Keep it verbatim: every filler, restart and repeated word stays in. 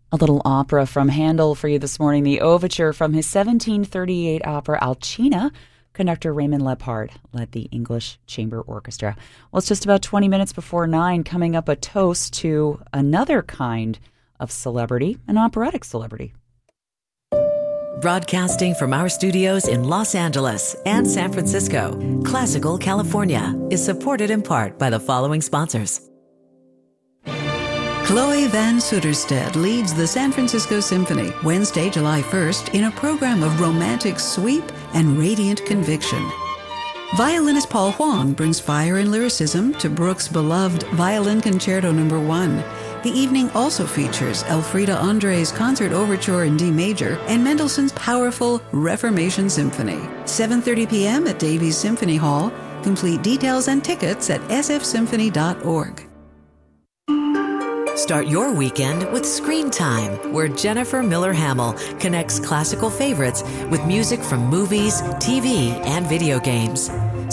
A little opera from Handel for you this morning, the overture from his seventeen thirty-eight opera Alcina. Conductor Raymond Lepard led the English Chamber Orchestra. Well, it's just about twenty minutes before nine. Coming up, a toast to another kind of celebrity, an operatic celebrity. Broadcasting from our studios in Los Angeles and San Francisco, Classical California is supported in part by the following sponsors. Chloe Van Sutterstedt leads the San Francisco Symphony Wednesday, July first in a program of romantic sweep and radiant conviction. Violinist Paul Huang brings fire and lyricism to Brooks' beloved Violin Concerto Number One. The evening also features Elfrida André's Concert Overture in D Major and Mendelssohn's powerful Reformation Symphony. seven thirty p.m. at Davies Symphony Hall. Complete details and tickets at s f symphony dot org. Start your weekend with Screen Time, where Jennifer Miller Hamill connects classical favorites with music from movies, T V, and video games.